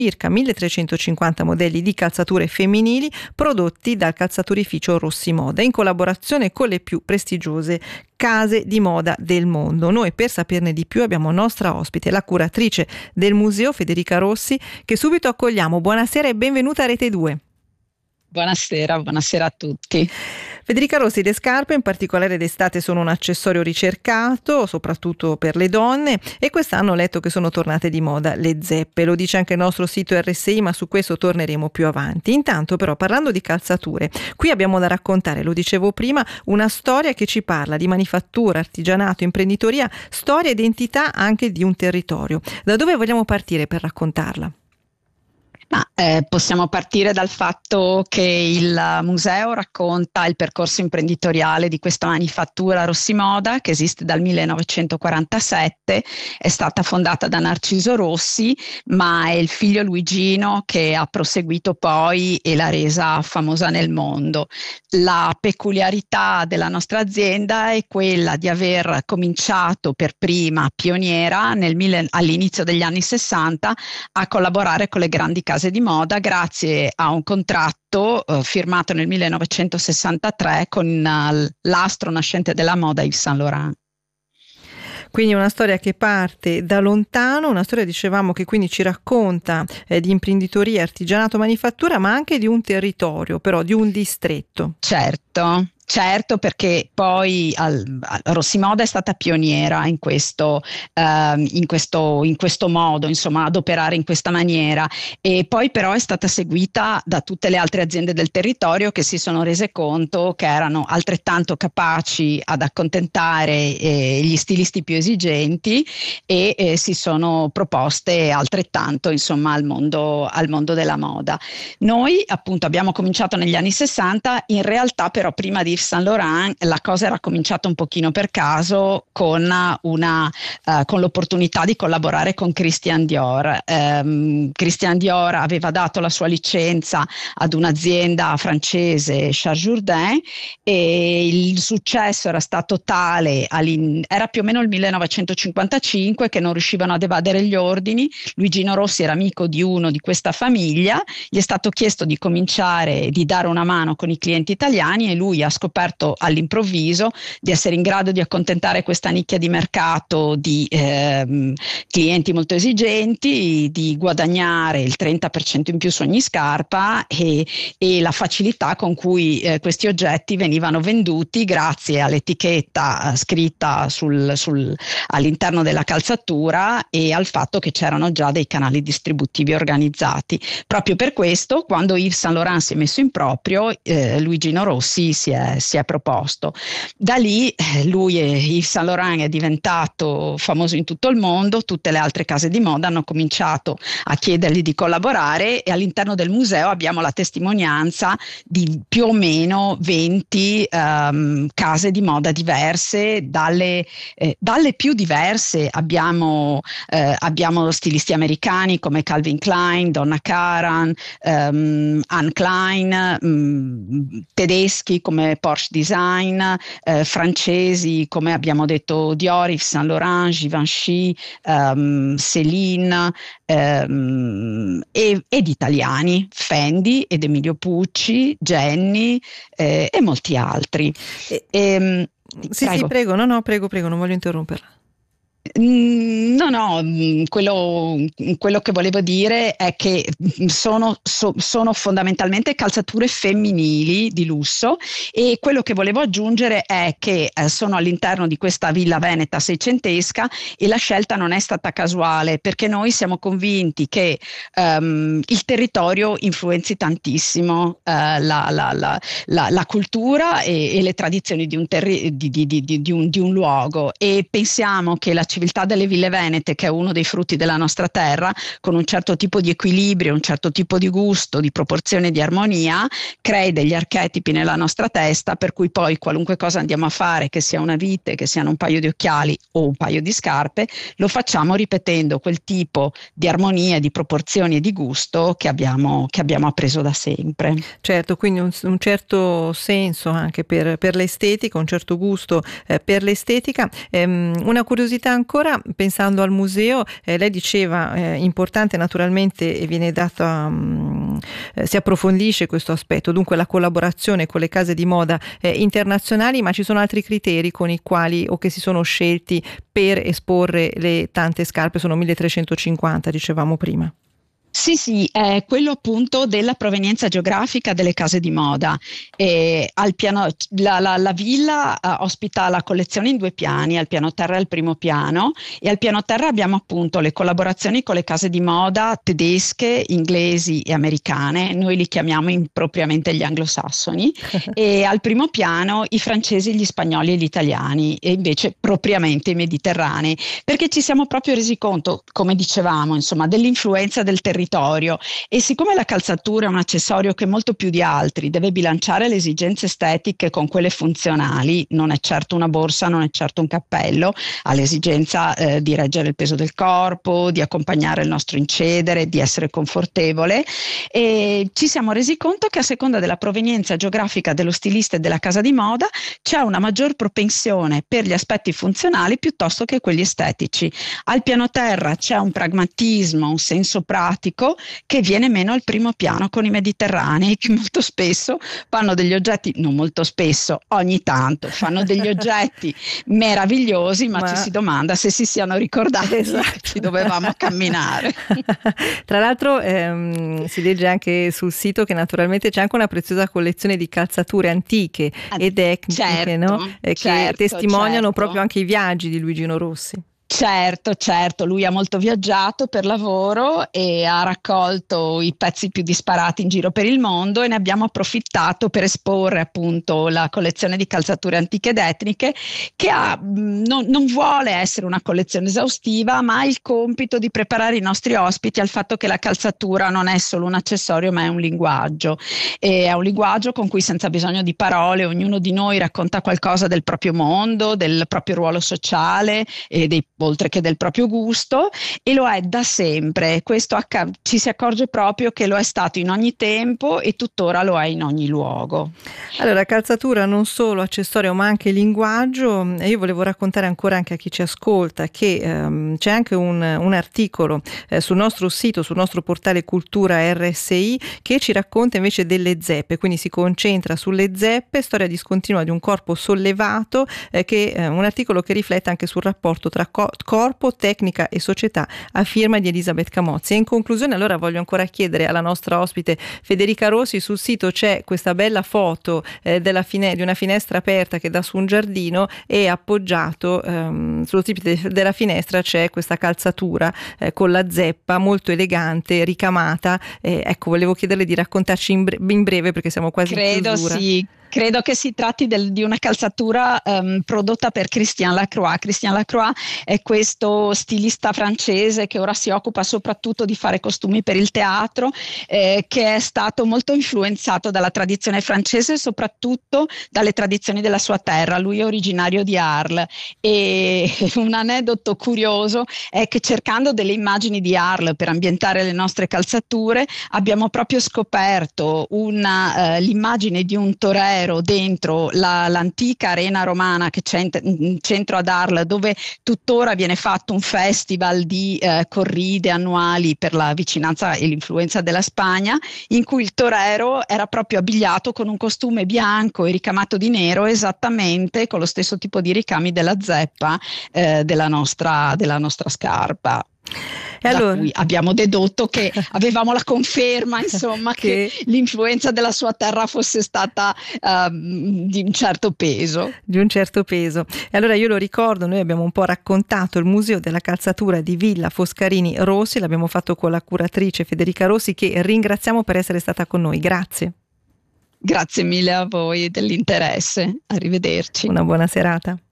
circa 1350 modelli di calzature femminili prodotti dal calzaturificio Rossi Moda in collaborazione con le più prestigiose case di moda del mondo. Noi, per saperne di più, abbiamo nostra ospite, la curatrice del museo Federica Rossi, che subito accogliamo. Buonasera e benvenuta a Rete 2. Buonasera a tutti. Federica Rossi, le scarpe, in particolare d'estate, sono un accessorio ricercato, soprattutto per le donne, e quest'anno ho letto che sono tornate di moda le zeppe. Lo dice anche il nostro sito RSI, ma su questo torneremo più avanti. Intanto però, parlando di calzature, qui abbiamo da raccontare, lo dicevo prima, una storia che ci parla di manifattura, artigianato, imprenditoria, storia e identità anche di un territorio. Da dove vogliamo partire per raccontarla? Possiamo partire dal fatto che il museo racconta il percorso imprenditoriale di questa manifattura Rossi Moda, che esiste dal 1947, è stata fondata da Narciso Rossi, ma è il figlio Luigino che ha proseguito poi e l'ha resa famosa nel mondo. La peculiarità della nostra azienda è quella di aver cominciato per prima, pioniera, all'inizio degli anni 60, a collaborare con le grandi case di moda grazie a un contratto firmato nel 1963 con l'astro nascente della moda Yves Saint Laurent. Quindi una storia che parte da lontano, una storia, dicevamo, che quindi ci racconta di imprenditoria, artigianato, manifattura, ma anche di un territorio, però di un distretto. Certo, perché poi Rossi Moda è stata pioniera in questo modo, insomma, ad operare in questa maniera, e poi però è stata seguita da tutte le altre aziende del territorio che si sono rese conto che erano altrettanto capaci ad accontentare gli stilisti più esigenti e si sono proposte altrettanto, insomma, al mondo della moda. Noi appunto abbiamo cominciato negli anni 60, in realtà però prima di Yves Saint Laurent la cosa era cominciata un pochino per caso con l'opportunità di collaborare con Christian Dior. Christian Dior aveva dato la sua licenza ad un'azienda francese, Charles Jourdain, e il successo era stato tale, era più o meno il 1955, che non riuscivano ad evadere gli ordini. Luigino Rossi era amico di uno di questa famiglia, gli è stato chiesto di cominciare, di dare una mano con i clienti italiani, e lui ha scoperto all'improvviso di essere in grado di accontentare questa nicchia di mercato di clienti molto esigenti, di guadagnare il 30% in più su ogni scarpa e la facilità con cui questi oggetti venivano venduti grazie all'etichetta scritta all'interno della calzatura e al fatto che c'erano già dei canali distributivi organizzati. Proprio per questo, quando Yves Saint Laurent si è messo in proprio, Luigino Rossi si è proposto. Da lì lui e Yves Saint Laurent è diventato famoso in tutto il mondo, tutte le altre case di moda hanno cominciato a chiedergli di collaborare, e all'interno del museo abbiamo la testimonianza di più o meno 20 case di moda diverse, dalle più diverse abbiamo stilisti americani come Calvin Klein, Donna Karan, Anne Klein, tedeschi come Porsche Design, francesi come abbiamo detto Dior, Yves Saint Laurent, Givenchy, Céline, ed italiani, Fendi ed Emilio Pucci, Jenny e molti altri. Sì, prego, no, prego, non voglio interromperla. No, quello che volevo dire è che sono fondamentalmente calzature femminili di lusso, e quello che volevo aggiungere è che sono all'interno di questa villa veneta seicentesca, e la scelta non è stata casuale, perché noi siamo convinti che il territorio influenzi tantissimo la cultura e le tradizioni di un luogo, e pensiamo che la civiltà delle ville venete, che è uno dei frutti della nostra terra, con un certo tipo di equilibrio, un certo tipo di gusto, di proporzione, di armonia, crei degli archetipi nella nostra testa, per cui poi qualunque cosa andiamo a fare, che sia una vite, che siano un paio di occhiali o un paio di scarpe, lo facciamo ripetendo quel tipo di armonia, di proporzioni e di gusto che abbiamo appreso da sempre. Certo, quindi un certo senso anche per l'estetica, un certo gusto per l'estetica. Una curiosità ancora pensando al museo, lei diceva importante naturalmente e viene data, si approfondisce questo aspetto, dunque la collaborazione con le case di moda internazionali, ma ci sono altri criteri con i quali o che si sono scelti per esporre le tante scarpe, sono 1350 dicevamo prima. Sì, è quello appunto della provenienza geografica delle case di moda. La villa ospita la collezione in 2 piani, al piano terra e al primo piano, e al piano terra abbiamo appunto le collaborazioni con le case di moda tedesche, inglesi e americane, noi li chiamiamo impropriamente gli anglosassoni, e al primo piano i francesi, gli spagnoli e gli italiani, e invece propriamente i mediterranei, perché ci siamo proprio resi conto, come dicevamo, insomma, dell'influenza del territorio. E siccome la calzatura è un accessorio che molto più di altri deve bilanciare le esigenze estetiche con quelle funzionali, non è certo una borsa, non è certo un cappello, ha l'esigenza di reggere il peso del corpo, di accompagnare il nostro incedere, di essere confortevole, e ci siamo resi conto che a seconda della provenienza geografica dello stilista e della casa di moda c'è una maggior propensione per gli aspetti funzionali piuttosto che quelli estetici. Al piano terra c'è un pragmatismo, un senso pratico che viene meno al primo piano con i mediterranei, che molto spesso fanno degli oggetti, non molto spesso, ogni tanto fanno degli oggetti meravigliosi, ma ci si domanda se si siano ricordati che ci dovevamo camminare. Tra l'altro si legge anche sul sito che naturalmente c'è anche una preziosa collezione di calzature antiche e tecniche, no? Che testimoniano proprio anche i viaggi di Luigino Rossi. Certo, lui ha molto viaggiato per lavoro e ha raccolto i pezzi più disparati in giro per il mondo, e ne abbiamo approfittato per esporre appunto la collezione di calzature antiche ed etniche, che non vuole essere una collezione esaustiva, ma ha il compito di preparare i nostri ospiti al fatto che la calzatura non è solo un accessorio, ma è un linguaggio, e è un linguaggio con cui senza bisogno di parole ognuno di noi racconta qualcosa del proprio mondo, del proprio ruolo sociale e oltre che del proprio gusto, e lo è da sempre. Questo ci si accorge proprio che lo è stato in ogni tempo e tuttora lo è in ogni luogo. Allora, calzatura non solo accessorio ma anche linguaggio. Io volevo raccontare ancora anche a chi ci ascolta che c'è anche un articolo sul nostro sito, sul nostro portale Cultura RSI, che ci racconta invece delle zeppe, quindi si concentra sulle zeppe, storia discontinua di un corpo sollevato, un articolo che riflette anche sul rapporto tra corpo, tecnica e società, a firma di Elisabeth Camozzi. E in conclusione allora voglio ancora chiedere alla nostra ospite Federica Rossi, sul sito c'è questa bella foto di una finestra aperta che dà su un giardino, e appoggiato sullo stipite della finestra c'è questa calzatura con la zeppa molto elegante, ricamata. Ecco, volevo chiederle di raccontarci in breve perché siamo quasi in chiusura. Credo che si tratti di una calzatura prodotta per Christian Lacroix. Christian Lacroix è questo stilista francese che ora si occupa soprattutto di fare costumi per il teatro, che è stato molto influenzato dalla tradizione francese e soprattutto dalle tradizioni della sua terra. Lui è originario di Arles, e un aneddoto curioso è che cercando delle immagini di Arles per ambientare le nostre calzature abbiamo proprio scoperto l'immagine di un torero dentro l'antica arena romana che c'è in centro ad Arles, dove tuttora viene fatto un festival di corride annuali per la vicinanza e l'influenza della Spagna, in cui il torero era proprio abbigliato con un costume bianco e ricamato di nero, esattamente con lo stesso tipo di ricami della zeppa della nostra scarpa. E allora, da cui abbiamo dedotto che avevamo la conferma, insomma, che l'influenza della sua terra fosse stata di un certo peso. Di un certo peso. E allora io lo ricordo, noi abbiamo un po' raccontato il Museo della Calzatura di Villa Foscarini Rossi, l'abbiamo fatto con la curatrice Federica Rossi, che ringraziamo per essere stata con noi. Grazie. Grazie mille a voi dell'interesse. Arrivederci. Una buona serata.